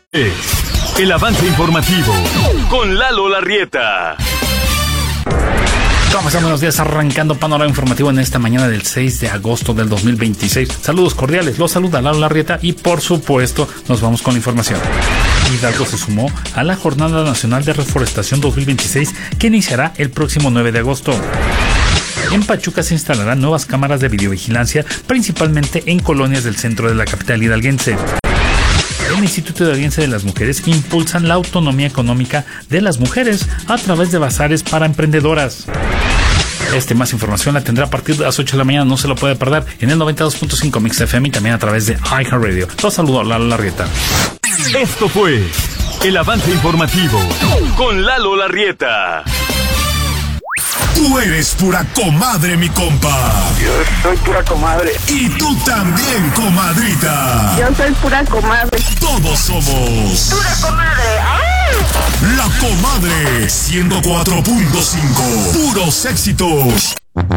El avance informativo con Lalo Larrieta. ¿Cómo están? Buenos días, arrancando panorama informativo en esta mañana del 6 de agosto del 2026. Saludos cordiales, los saluda Lalo Larrieta y por supuesto nos vamos con la información. Hidalgo se sumó a la Jornada Nacional de Reforestación 2026 que iniciará el próximo 9 de agosto. En Pachuca se instalarán nuevas cámaras de videovigilancia, principalmente en colonias del centro de la capital hidalguense. El Instituto Hidalguense de las Mujeres impulsan la autonomía económica de las mujeres a través de bazares para emprendedoras. Más información la tendrá a partir de las 8 de la mañana, no se lo puede perder, en el 92.5 Mix FM y también a través de iHeartRadio. Los saludo, Lalo Larrieta. Esto fue el avance informativo con Lalo Larrieta. Tú eres pura comadre, mi compa. Yo soy pura comadre. Y tú también, comadrita. Yo soy pura comadre. Todos somos ¡Pura comadre! ¡Ay! La Comadre 104.5. Puros éxitos.